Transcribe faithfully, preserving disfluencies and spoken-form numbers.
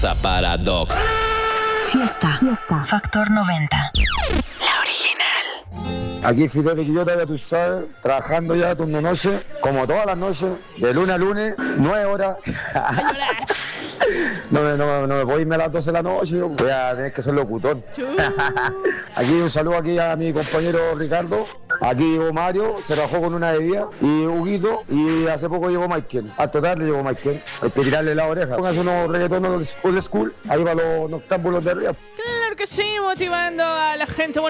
Paradox. Fiesta. Fiesta. Factor noventa. La original. Aquí Fidel y Quillota, ya tú sabes, trabajando ya turno noche, como todas las noches, de lunes a lunes, nueve horas. No me, no, no me puedo irme a las doce de la noche, yo voy a tener que ser locutor. Aquí un saludo aquí a mi compañero Ricardo. Aquí llegó Mario, se trabajó con una bebida, y Huguito, y hace poco llegó Michael. Hasta tarde llegó Michael. Hay que tirarle la oreja. Póngase unos reggaetones old school, ahí para los noctámbulos de arriba. Claro que sí, motivando a la gente bonita.